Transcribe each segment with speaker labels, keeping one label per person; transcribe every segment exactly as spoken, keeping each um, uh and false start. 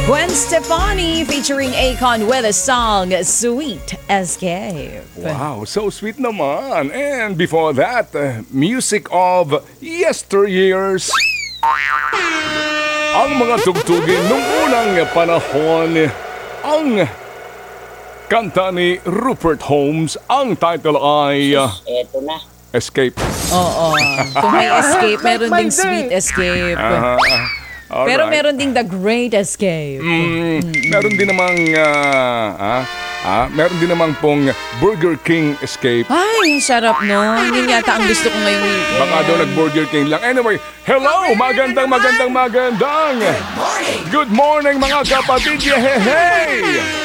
Speaker 1: Gwen Stefani featuring Akon with a song, Sweet Escape.
Speaker 2: Wow, so sweet naman. And before that, uh, music of yesteryears. Ang mga tugtugin nung unang panahon, ang kanta ni Rupert Holmes, ang title ay uh,
Speaker 3: Eto na.
Speaker 2: Escape.
Speaker 1: Oo. Kung may escape, meron ding Sweet Escape.
Speaker 2: Uh, alright.
Speaker 1: Pero meron ding The Great Escape.
Speaker 2: Mm, meron din namang ah, ah, ah, meron din namang pong Burger King Escape.
Speaker 1: Ay, sarap no. Yun yata ang gusto ko ngayong weekend.
Speaker 2: Baka daw nag-Burger King lang. Anyway, hello! Magandang, magandang, magandang! Good morning mga kapatid! Hey, hey!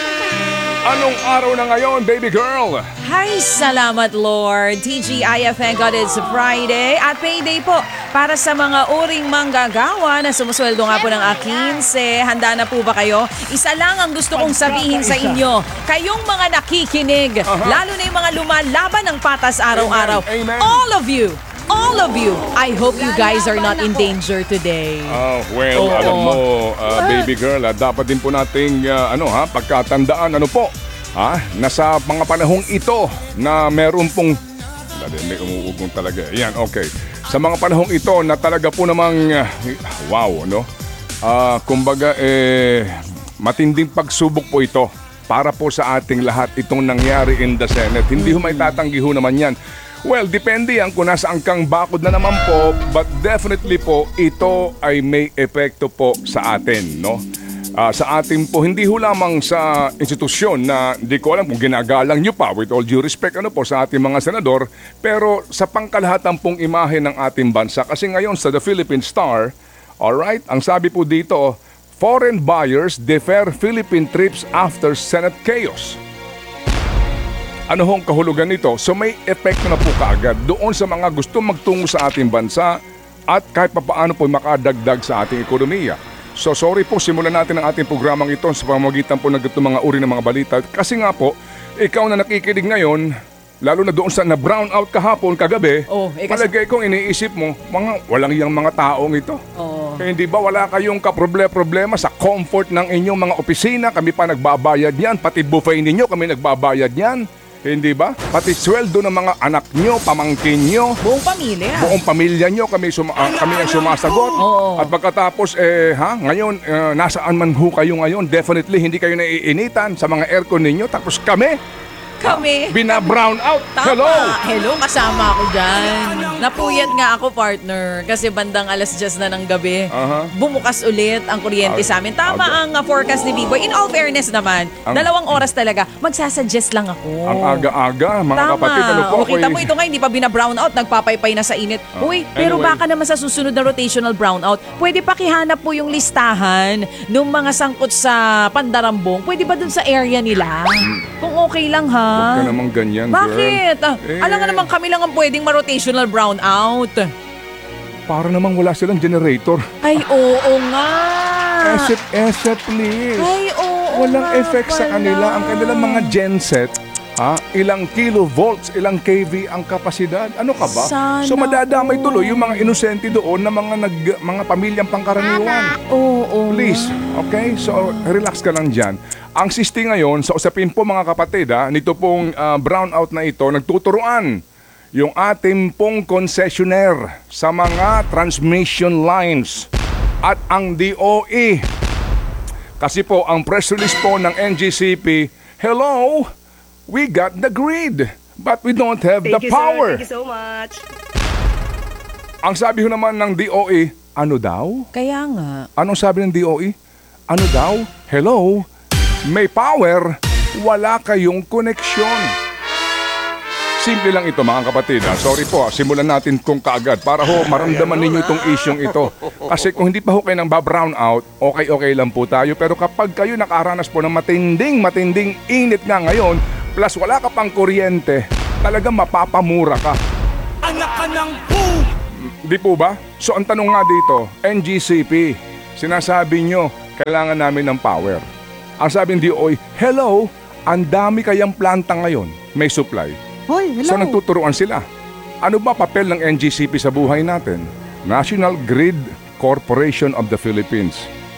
Speaker 2: Anong araw na ngayon, baby girl?
Speaker 1: Hi, salamat Lord. T G I F, thank God it's Friday. At payday po para sa mga uring manggagawa na sumusweldo nga po ng A quince. Handa na po ba kayo? Isa lang ang gusto kong sabihin sa inyo. Kayong mga nakikinig, uh-huh. lalo na yung mga lumalaban ng patas araw-araw.
Speaker 2: Amen. Amen.
Speaker 1: All of you, all of you, I hope you guys are not in danger today.
Speaker 2: Oh, well,
Speaker 1: Oo.
Speaker 2: alam mo, uh, baby girl, ah, dapat din po nating uh, ano ha, pagkatandaan, ano po, ha, nasa mga panahong ito na meron pong, may umuugong talaga. Yan, okay. Sa mga panahong ito na talaga po namang, uh, wow, no? Uh, kumbaga, eh, matinding pagsubok po ito para po sa ating lahat itong nangyari in the Senate. Hindi ho may tatanggi ho naman yan. Well, depende yan kung nasaan kang bakod na naman po, but definitely po, ito ay may epekto po sa atin, no? Uh, sa atin po, hindi ho lamang sa institusyon na hindi ko alam kung ginagalang nyo pa, with all due respect, ano po, sa ating mga senador, pero sa pangkalahatan pong imahe ng ating bansa. Kasi ngayon sa The Philippine Star, alright, ang sabi po dito, foreign buyers defer Philippine trips after Senate chaos. Ano hong kahulugan nito? So may epekto na po kaagad doon sa mga gusto magtungo sa ating bansa at kahit papaano po makadagdag sa ating ekonomiya. So sorry po, simulan natin ang ating programang ito sa pamamagitan po ng itong mga uri ng mga balita. Kasi nga po, ikaw na nakikinig ngayon, lalo na doon sa na-brown out kahapon, kagabi,
Speaker 1: Oh, eh, kasi-
Speaker 2: palagay kong iniisip mo, mga walang iyang mga taong ito.
Speaker 1: Oo.
Speaker 2: Eh, hindi ba wala kayong kaproble-problema sa comfort ng inyong mga opisina? Kami pa nagbabayad yan, pati buffet ninyo kami nagbabayad yan. Hindi ba? Pati sweldo ng mga anak nyo, pamangkin nyo,
Speaker 1: Buong pamilya.
Speaker 2: buong pamilya nyo, kami, suma- ah, kami ang sumasagot.
Speaker 1: Oo.
Speaker 2: At pagkatapos, eh, ha, ngayon, eh, nasaan man ho kayo ngayon, definitely hindi kayo naiinitan sa mga aircon ninyo. Tapos kami,
Speaker 1: Kami.
Speaker 2: bina-brown out.
Speaker 1: Tama.
Speaker 2: Hello!
Speaker 1: Hello, kasama ako dyan. Napuyat nga ako, partner. Kasi bandang alas diyes na ng gabi.
Speaker 2: Aha.
Speaker 1: Bumukas ulit ang kuryente
Speaker 2: Ag-
Speaker 1: sa amin. Tama
Speaker 2: aga.
Speaker 1: ang uh, forecast ni B-Boy. In all fairness naman,
Speaker 2: Ang-
Speaker 1: dalawang oras talaga. Magsasuggest lang ako.
Speaker 2: Ang aga-aga, mga
Speaker 1: Tama.
Speaker 2: kapatid. Ano po,
Speaker 1: O, kita
Speaker 2: ako'y-
Speaker 1: mo ito nga, hindi pa bina-brown out. Nagpapaypay na sa init. Uy, pero
Speaker 2: anyway.
Speaker 1: baka naman sa susunod na rotational brownout, pwede pakihanap po yung listahan ng mga sangkot sa Pandarambong. Pwede ba dun sa area nila? Kung okay lang, ha?
Speaker 2: Huwag ka namang ganyan, girl.
Speaker 1: Bakit? Ah,
Speaker 2: Eh.
Speaker 1: Alam nga naman kami lang ang pwedeng ma-rotational brownout.
Speaker 2: Para namang wala silang generator.
Speaker 1: Ay, oo nga.
Speaker 2: Esep, esep, please.
Speaker 1: Ay, oo
Speaker 2: Walang
Speaker 1: nga
Speaker 2: effect sa
Speaker 1: pala.
Speaker 2: kanila. Ang kanilang mga genset, ha, ilang kilovolts, ilang K V ang kapasidad. Ano ka ba?
Speaker 1: Sana
Speaker 2: So madadamay
Speaker 1: all.
Speaker 2: tuloy yung mga inosente doon na mga nag, mga pamilyang pangkaraniwan.
Speaker 1: Oo, oo.
Speaker 2: Please, okay? So relax ka lang dyan. Ang sisti ngayon, sa usapin po mga kapatid, ha, nito pong ah, brownout na ito, nagtuturuan yung ating pong concessionaire sa mga transmission lines at ang D O E. Kasi po, ang press release po ng N G C P, hello, we got the grid, but we don't have the
Speaker 4: Thank you,
Speaker 2: power.
Speaker 4: sir. Thank you so much.
Speaker 2: Ang sabi ho naman ng D O E, ano daw?
Speaker 1: Kaya nga.
Speaker 2: Anong sabi ng D O E? Ano daw? Hello, may power, wala kayong koneksyon. Simple lang ito mga kapatid. Ha? Sorry po, simulan natin kung kaagad para ho maramdaman ninyo itong isyong ito. Kasi kung hindi pa ho kayo nang ba-brown out, okay-okay lang po tayo. Pero kapag kayo nakaranas po ng matinding, matinding init nga ngayon, plus wala ka pang kuryente, talagang mapapamura ka.
Speaker 5: Anak ka ng boom!
Speaker 2: Di po ba? So ang tanong nga dito, N G C P, sinasabi nyo, kailangan namin ng power. Ang sabi ng D O E, hello, ang dami kayang planta ngayon, may supply.
Speaker 4: Hoy, hello.
Speaker 2: So nagtuturuan sila. Ano ba papel ng N G C P sa buhay natin? National Grid Corporation of the Philippines.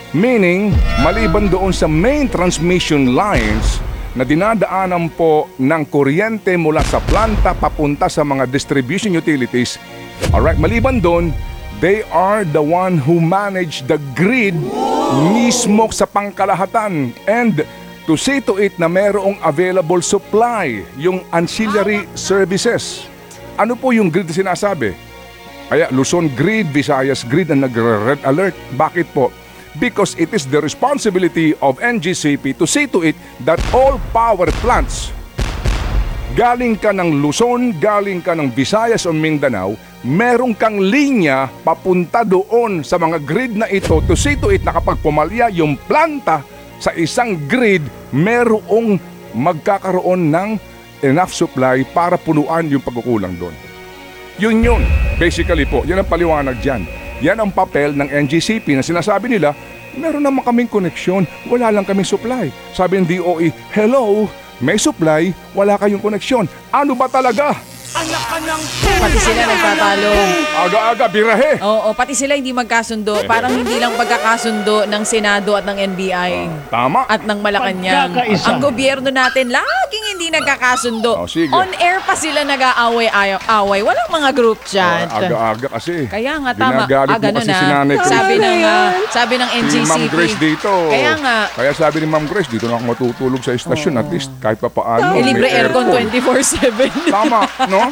Speaker 2: Meaning, maliban doon sa main transmission lines na dinadaanan po ng kuryente mula sa planta papunta sa mga distribution utilities, alright, maliban doon, they are the one who manage the grid mismo sa pangkalahatan and to see to it na merong available supply, yung ancillary services. Ano po yung grid na sinasabi? Kaya Luzon Grid, Visayas Grid ang nag-red alert. Bakit po? Because it is the responsibility of N G C P to see to it that all power plants, galing ka ng Luzon, galing ka ng Visayas o Mindanao, merong kang linya papunta doon sa mga grid na ito to see to it na kapag pumalya yung planta sa isang grid, merong magkakaroon ng enough supply para punuan yung pagkukulang doon. Yun yun. Basically po, yan ang paliwanag dyan. Yan ang papel ng N G C P na sinasabi nila, meron naman kaming koneksyon, wala lang kaming supply. Sabi ng D O E, hello, may supply, wala kayong koneksyon. Ano ba talaga?
Speaker 5: Anak ka ng
Speaker 1: Pati sila nagtatalo.
Speaker 2: Aga-aga, birahe.
Speaker 1: Oo, pati sila hindi magkasundo. Parang hindi lang pagkakasundo ng Senado at ng N B I.
Speaker 2: Tama.
Speaker 1: At ng Malacanang.
Speaker 5: Pagkakaisa.
Speaker 1: Ang gobyerno natin laging hindi nagkakasundo.
Speaker 2: Oh, sige.
Speaker 1: On air pa sila nag-aaway-away. Walang mga group chat.
Speaker 2: Aga-aga kasi.
Speaker 1: Kaya nga, tama.
Speaker 2: Ginagalit
Speaker 1: Ah,
Speaker 2: mo
Speaker 1: ganun
Speaker 2: kasi
Speaker 1: ah.
Speaker 2: si Nanay Chris.
Speaker 1: Sabi ng, ah, sabi ng N G
Speaker 2: Si
Speaker 1: C P.
Speaker 2: Ma'am Grace dito.
Speaker 1: Kaya nga.
Speaker 2: Kaya sabi ni Ma'am Grace, dito na ako matutulog sa estasyon. At least kahit pa paano.
Speaker 1: Eh,
Speaker 2: may
Speaker 1: libre aircon twenty-four seven.
Speaker 2: Tama, no?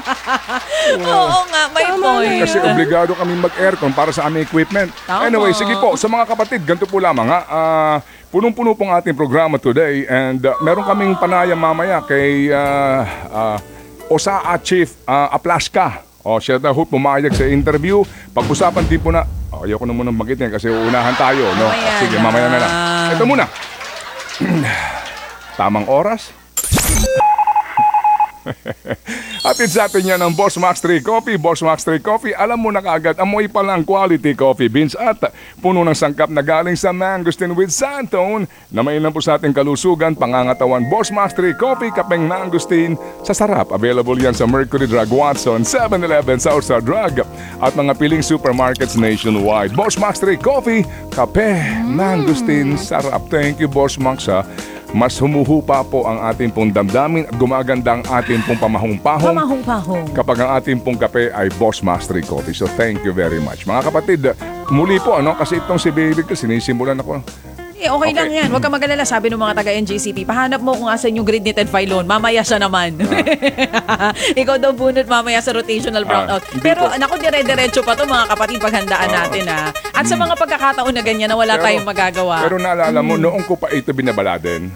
Speaker 1: Oo nga, may point.
Speaker 2: Kasi obligado kami mag-aircon para sa aming equipment.
Speaker 1: Tama.
Speaker 2: Anyway, sige po, sa mga kapatid, ganito po lamang ha. Ah, punong-puno pong ating programa today and uh, meron kaming panayam mamaya kay uh, uh, O S A A Chief uh, Aplaska. O, siya na ho pumayag sa interview. Pag-usapan din po na, oh, ayoko na munang magitin kasi uunahan tayo. No?
Speaker 1: Mamaya
Speaker 2: Sige,
Speaker 1: na.
Speaker 2: mamaya na lang. Ito muna. Tamang oras. Atid sa atin yan ng Boss Max three Coffee. Boss Max three Coffee, alam mo na kaagad, amoy pa lang quality coffee beans at puno ng sangkap na galing sa mangosteen with Santone na mainam po sa ating kalusugan, pangangatawan. Boss Max three Coffee, kapeng mangosteen sa sarap. Available yan sa Mercury Drug, Watson, seven eleven, Southstar Drug at mga piling supermarkets nationwide. Boss Max three Coffee, kape, mangosteen, sarap. Thank you, Boss Max, ha. Mas humuhupa po ang ating pong damdamin at gumaganda ang ating pong pamahong-pahong
Speaker 1: Pamahong-pahong.
Speaker 2: kapag ang ating pong kape ay Boss Max three Coffee. So thank you very much. Mga kapatid, muli po ano, kasi itong si Baby ko, sinisimulan ako.
Speaker 1: Eh, okay, lang
Speaker 2: Okay.
Speaker 1: yan. Huwag ka mag-alala. Sabi ng mga taga-N G C P, pahanap mo kung asan yung grid ni Ted Filon. Mamaya siya naman. Ikaw daw bunot mamaya sa rotational brownout.
Speaker 2: Ah, hindi
Speaker 1: Pero
Speaker 2: po.
Speaker 1: naku, dire-diretso pa to mga kapatid paghandaan natin ha. At sa mga pagkakataon na ganyan na wala
Speaker 2: Pero-
Speaker 1: tayong magagawa.
Speaker 2: Pero naalala mo, noong ko pa ito binabaladen,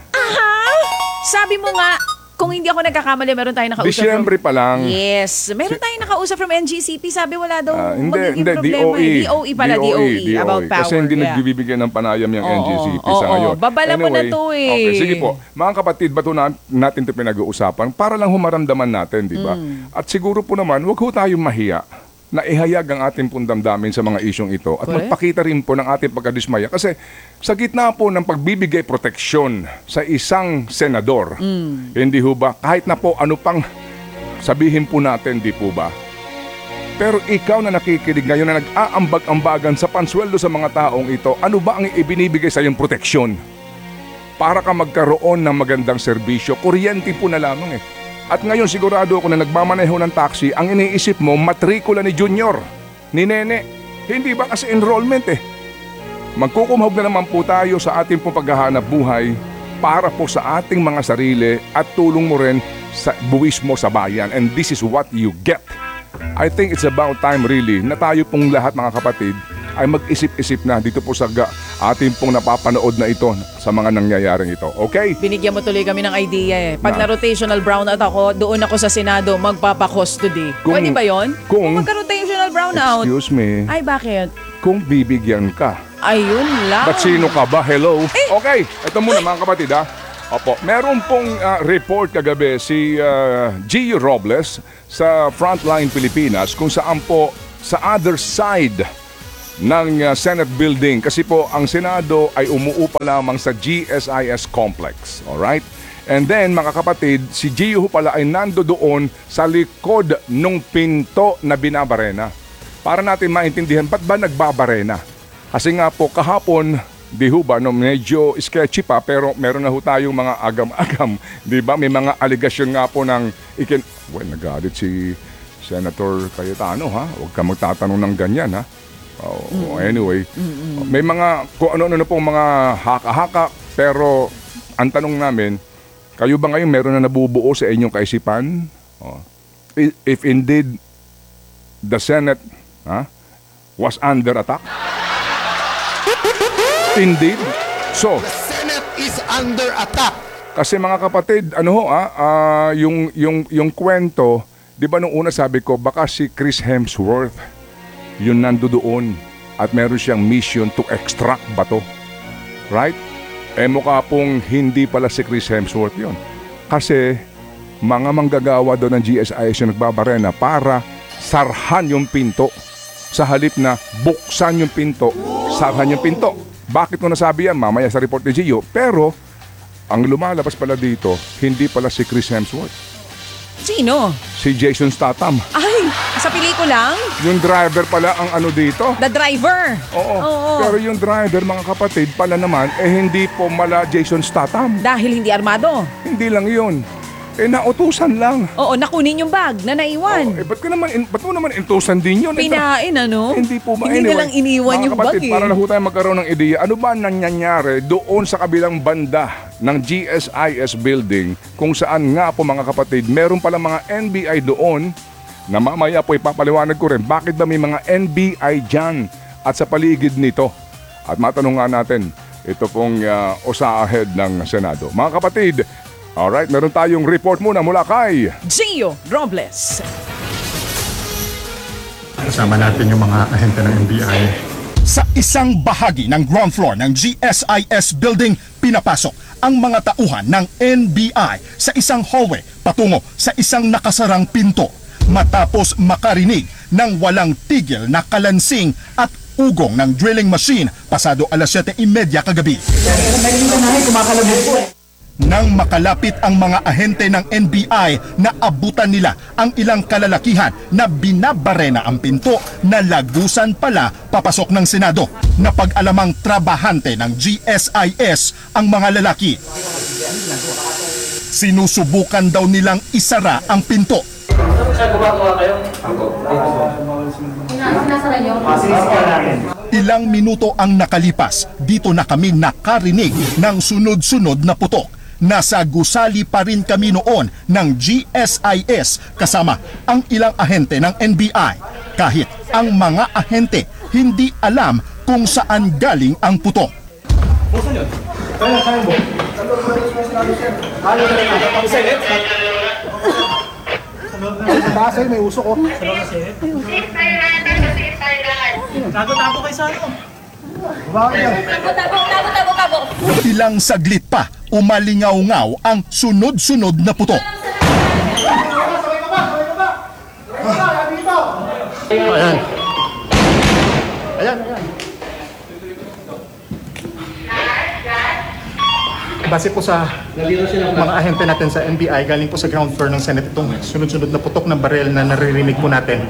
Speaker 1: Sabi mo nga, kung hindi ako nagkakamali, meron tayong nakausap
Speaker 2: Disyembre
Speaker 1: from...
Speaker 2: pa lang.
Speaker 1: Yes. Meron tayong nakausap from N G C P. Sabi wala daw
Speaker 2: Ah, hindi,
Speaker 1: magiging
Speaker 2: hindi,
Speaker 1: problema.
Speaker 2: D O E.
Speaker 1: eh. D O E pala, D O E. About power.
Speaker 2: Kasi hindi
Speaker 1: yeah.
Speaker 2: nagbibigay ng panayam yung
Speaker 1: Oo,
Speaker 2: N G C P sa
Speaker 1: oo,
Speaker 2: ngayon.
Speaker 1: babala mo na to eh.
Speaker 2: Okay, sige po. Mga kapatid, bato na, natin ito pinag-uusapan para lang humaramdaman natin, di ba?
Speaker 1: Mm.
Speaker 2: At siguro po naman, wag ho tayong mahiya na ihayag ang ating pong damdamin sa mga isyong ito at
Speaker 1: Correct.
Speaker 2: magpakita rin po ng ating pagkadismaya. Kasi sa gitna po ng pagbibigay proteksyon sa isang senador,
Speaker 1: Mm.
Speaker 2: hindi ho ba, kahit na po ano pang sabihin po natin, di po ba? Pero ikaw na nakikinig ngayon na nag-aambag-ambagan sa pansweldo sa mga taong ito, ano ba ang ibinibigay sa iyong proteksyon? Para ka magkaroon ng magandang serbisyo, kuryente po na lamang eh. At ngayon sigurado ako na nagmamaneho ng taxi, ang iniisip mo matrikula ni Junior, ni Nene. Hindi ba kasi enrollment eh. Magkukumhog na naman po tayo sa ating pong paghahanap buhay para po sa ating mga sarili at tulong mo rin sa buwis mo sa bayan. And this is what you get. I think it's about time really na tayo pong lahat mga kapatid ay mag-isip-isip na dito po sa ga, ating pong napapanood na ito sa mga nangyayaring ito. Okay?
Speaker 1: Binigyan mo tuloy kami ng idea eh. Pag
Speaker 2: Na-
Speaker 1: na rotational brownout ako, doon ako sa Senado magpapa-custody.
Speaker 2: Kung-
Speaker 1: Pwede ba yon?
Speaker 2: kung-
Speaker 1: magka-rotational brownout.
Speaker 2: Excuse me.
Speaker 1: Ay, bakit?
Speaker 2: Kung bibigyan ka.
Speaker 1: Ayun lang.
Speaker 2: Ba't sino ka ba? Hello?
Speaker 1: Eh.
Speaker 2: Okay, ito muna mga kapatid ha. Opo, meron pong ah, report kagabi si uh, Gio Robles sa Frontline Pilipinas kung saan po sa other side ng ah, Senate building kasi po ang Senado ay umuupa lamang sa G S I S complex. Alright? And then mga kapatid, si Gio pala ay nando doon sa likod ng pinto na binabarena. Para natin maintindihan, ba't ba nagbabarena? Kasi nga po kahapon, di ho ba, no, medyo sketchy pa pero meron na ho tayong mga agam-agam. Di ba? May mga aligasyon nga po ng ikin... Well, nagalit si Senator Cayetano, ha? Huwag ka magtatanong ng ganyan, ha? Oh, anyway, may mga kung ano-ano na pong mga haka-haka pero ang tanong namin, kayo ba ngayon meron na nabubuo sa inyong kaisipan? Oh. If, if indeed the Senate ha, was under attack? Indeed. So,
Speaker 5: Senate is under attack.
Speaker 2: kasi mga kapatid, ano ho, ah, ah, yung, yung, yung kwento, di ba nung una sabi ko, baka si Chris Hemsworth, yun nando doon at meron siyang mission to extract bato. Right? Eh mukha pong hindi pala si Chris Hemsworth yun. Kasi mga manggagawa doon ng G S I S yung nagbabarena para sarhan yung pinto. Sa halip na buksan yung pinto, sarhan yung pinto. Bakit mo nasabi yan? Mamaya sa report ni Gio. Pero ang lumalabas pala dito, hindi pala si Chris Hemsworth.
Speaker 1: Sino?
Speaker 2: Si Jason Statham.
Speaker 1: Ay, sa pelikulang?
Speaker 2: Yung driver pala ang ano dito.
Speaker 1: The driver.
Speaker 2: Oo.
Speaker 1: Oo.
Speaker 2: Pero yung driver, mga kapatid, pala naman, eh hindi po mala Jason Statham.
Speaker 1: Dahil hindi armado.
Speaker 2: Hindi lang yun. Eh nautusan lang.
Speaker 1: Oo, nakunin yung bag na naiwan.
Speaker 2: Eh ba't, ka naman, in- ba't mo naman intusan din yun?
Speaker 1: Pinain, ano?
Speaker 2: Hindi po ba?
Speaker 1: Hindi na lang iniwan
Speaker 2: mga
Speaker 1: yung
Speaker 2: kapatid,
Speaker 1: bag eh.
Speaker 2: para na ho tayo magkaroon ng ideya, ano ba nangyayari doon sa kabilang banda ng G S I S building kung saan nga po mga kapatid, meron pala mga N B I doon na mamaya po ipapaliwanag ko rin bakit ba may mga N B I dyan at sa paligid nito. At matanong nga natin, ito pong uh, usa-ahead ng Senado. Mga kapatid, alright, meron tayong report muna mula kay
Speaker 1: Gio Robles.
Speaker 3: Kasama natin yung mga ahente ng N B I.
Speaker 4: Sa isang bahagi ng ground floor ng G S I S building, pinapasok ang mga tauhan ng N B I sa isang hallway patungo sa isang nakasarang pinto matapos makarinig ng walang tigil na kalansing at ugong ng drilling machine pasado alas siyete trenta kagabi. Nang makalapit ang mga ahente ng N B I, naabutan nila ang ilang kalalakihan na binabarena ang pinto na lagusan pala papasok ng Senado. Napag-alamang trabahante ng G S I S ang mga lalaki. Sinusubukan daw nilang isara ang pinto. Ilang minuto ang nakalipas, dito na kami nakarinig ng sunod-sunod na putok. Nasa gusali pa rin kami noon ng G S I S kasama ang ilang ahente ng N B I. Kahit ang mga ahente hindi alam kung saan galing ang putok.
Speaker 6: Basay, may usok ko.
Speaker 7: Tago-tago kayo sa ano?
Speaker 6: Bakit yan?
Speaker 4: Ilang saglit pa, umalingaw-ngaw ang sunod-sunod na putok.
Speaker 3: Ayan. Ayan, ayan. Base po sa mga ahente natin sa N B I, galing po sa ground floor ng Senate itong sunod-sunod na putok ng barel na naririnig po natin.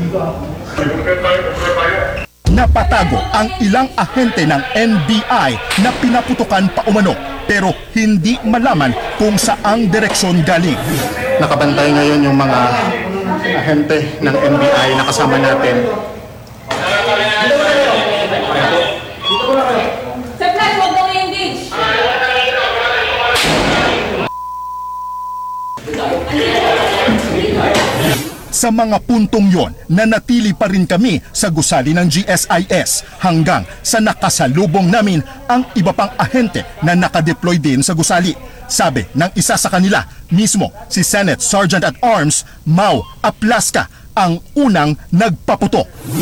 Speaker 4: Napatago ang ilang ahente ng N B I na pinaputukan pa umano pero hindi malaman kung saang direksyon galing.
Speaker 3: Nakabantay ngayon yung mga ahente ng N B I na kasama natin.
Speaker 8: Supply, huwag daw i-engage.
Speaker 4: Sa mga puntong yon, nanatili pa rin kami sa gusali ng G S I S hanggang sa nakasalubong namin ang iba pang ahente na nakadeploy din sa gusali. Sabi ng isa sa kanila, mismo si Senate Sergeant at Arms Mau Aplaska ang unang nagpaputok.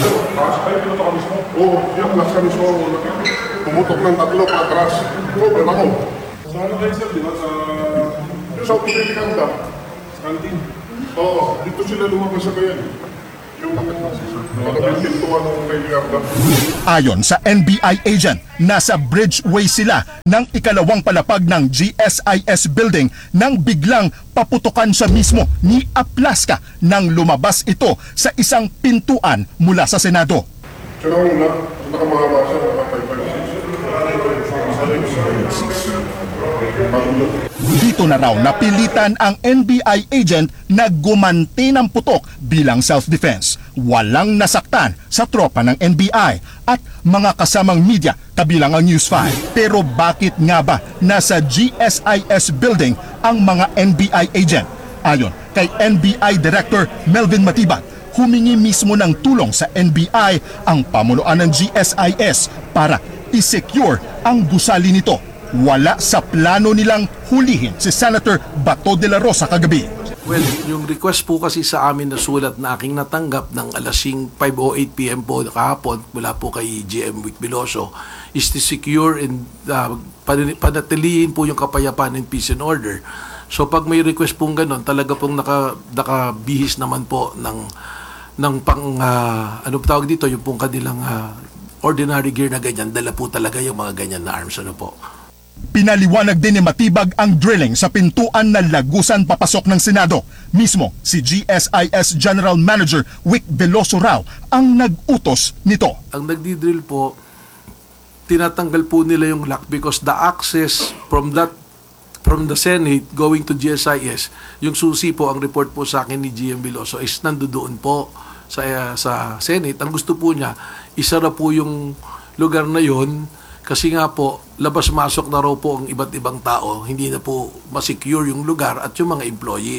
Speaker 9: Oo, yung lasa mismo, pumutok ng tatlo pa atras. Oo, pero ako. Saan kayo sir, di ba? Sa... Sa Opinili Kanda. Sa canteen. Oo, dito sila lumabas sa kayan. Yung pintuan ng Opinili Kanda.
Speaker 4: Ayon sa N B I agent, nasa bridgeway sila ng ikalawang palapag ng G S I S building nang biglang paputukan siya mismo ni Aplaska nang lumabas ito sa isang pintuan mula sa Senado.
Speaker 9: Siya na una, nakamahaba siya, naka five five six.
Speaker 4: Dito na raw napilitan ang N B I agent na gumanti ng putok bilang self-defense. Walang nasaktan sa tropa ng N B I at mga kasamang media kabilang ang News five. Pero bakit nga ba nasa G S I S building ang mga N B I agent? Ayon kay N B I Director Melvin Matibag, humingi mismo ng tulong sa N B I ang pamunuan ng G S I S para i-secure ang gusali nito. Wala sa plano nilang hulihin si Senator Bato de la Rosa kagabi.
Speaker 10: Well, yung request po kasi sa amin na sulat na aking natanggap ng alasing five oh eight p m po kahapon mula po kay G M Vic Veloso is to secure and uh, pan- panatilihin po yung kapayapaan and peace and order. So pag may request pong ganun, talaga pong naka, nakabihis naman po ng, ng pang, uh, ano tawag dito, yung pong kanilang uh, ordinary gear na ganyan, dala po talaga yung mga ganyan na arms, ano po.
Speaker 4: Pinaliwanag din ni Matibag ang drilling sa pintuan na lagusan papasok ng Senado. Mismo si G S I S General Manager Vic Veloso raw ang nag-utos nito.
Speaker 10: Ang nagdi-drill po, tinatanggal po nila yung lock because the access from that from the Senate going to G S I S, yung susi po, ang report po sa akin ni G M Veloso is nandoon po sa, uh, sa Senate. Ang gusto po niya, isara po yung lugar na yon. Kasi nga po, labas-masok na raw po ang iba't ibang tao, hindi na po masecure yung lugar at yung mga employees.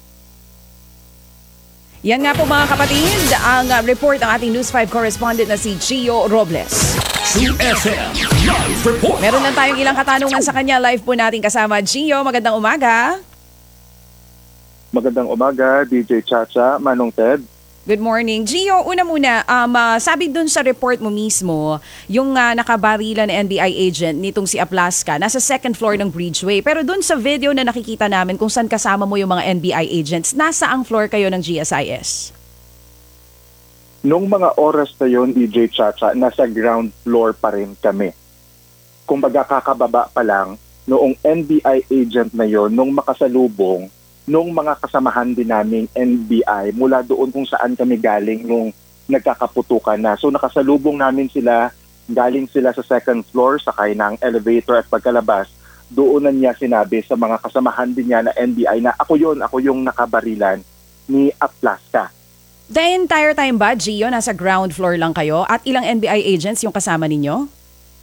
Speaker 1: Yan nga po mga kapatid, ang uh, report ng ating News five correspondent na si Gio Robles.
Speaker 11: True F M Live Report.
Speaker 1: Meron lang tayong ilang katanungan sa kanya. Live po natin kasama. Gio, magandang umaga.
Speaker 12: Magandang umaga, D J Chacha, Manong Ted.
Speaker 1: Good morning. Gio, una muna, um, uh, sabi dun sa report mo mismo, yung uh, nakabarila na N B I agent nitong si Aplaska, nasa second floor ng Bridgeway. Pero dun sa video na nakikita namin kung saan kasama mo yung mga N B I agents, nasa ang floor kayo ng G S I S?
Speaker 12: Nung mga oras na yon, D J Chacha, nasa ground floor pa rin kami. Kumbaga kakababa pa lang, noong N B I agent na yon, nung makasalubong, nung mga kasamahan din naming N B I mula doon kung saan kami galing nung nagkakaputukan na. So nakasalubong namin sila, galing sila sa second floor, sakay ng elevator at pagkalabas, doon na niya sinabi sa mga kasamahan din niya na N B I na ako yon, ako yung nakabarilan ni Aplaska.
Speaker 1: The entire time ba, Gio, nasa ground floor lang kayo at ilang N B I agents yung kasama ninyo?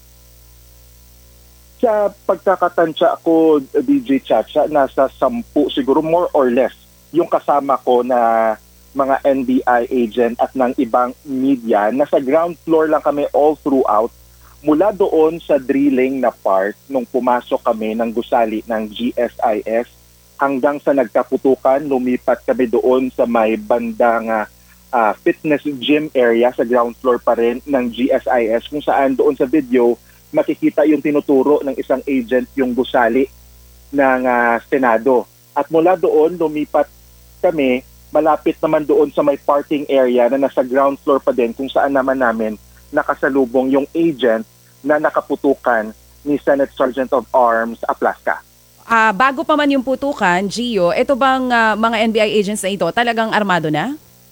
Speaker 12: Sa pagkakatansya ko, D J Chacha, nasa sampu, siguro more or less, yung kasama ko na mga N B I agent at ng ibang media. Nasa ground floor lang kami all throughout. Mula doon sa drilling na part, nung pumasok kami ng gusali ng G S I S, hanggang sa nagkaputukan, lumipat kami doon sa may bandang uh, fitness gym area sa ground floor pa rin ng G S I S, kung saan doon sa video, makikita yung tinuturo ng isang agent yung gusali ng uh, Senado. At mula doon, lumipat kami, malapit naman doon sa may parking area na nasa ground floor pa din kung saan naman namin nakasalubong yung agent na nakaputukan ni Senate Sergeant of Arms Aplaska.
Speaker 1: Uh, bago pa man yung putukan, Gio, ito bang uh, mga N B I agents na ito talagang armado na?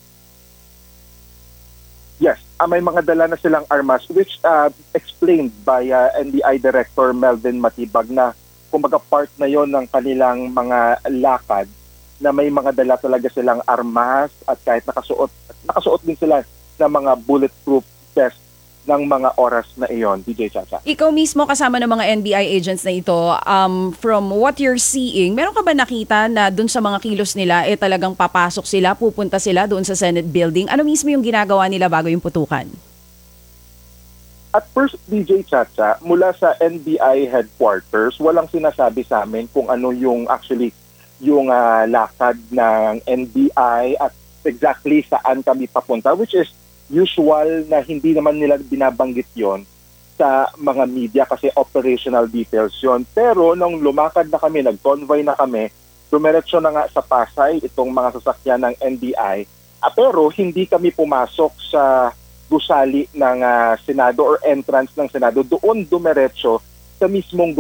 Speaker 12: Yes, uh, may mga dala na silang armas which uh, explained by uh, N B I Director Melvin Matibag na kumbaga part na yon ng kanilang mga lakad na may mga dala talaga silang armas at kahit nakasuot, nakasuot din sila ng mga bulletproof vest ng mga oras na iyon, D J Chacha.
Speaker 1: Ikaw mismo kasama ng mga N B I agents na ito, um, from what you're seeing, meron ka ba nakita na dun sa mga kilos nila, eh talagang papasok sila, pupunta sila doon sa Senate building? Ano mismo yung ginagawa nila bago yung putukan?
Speaker 12: At first, D J Chacha, mula sa N B I headquarters, walang sinasabi sa amin kung ano yung actually yung uh, lakad ng N B I at exactly saan kami papunta, which is usual na hindi naman nila binabanggit yon sa mga media kasi operational details yon. Pero nung lumakad na kami, nag-convoy na kami, dumiretso na nga sa Pasay itong mga sasakyan ng N B I, ah, pero hindi kami pumasok sa gusali ng uh, Senado or entrance ng Senado. Doon dumiretso sa mismong